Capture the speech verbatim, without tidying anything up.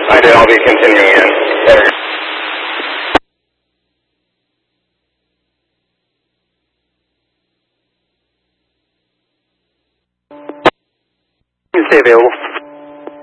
I did. I'll be continuing in. Stay available.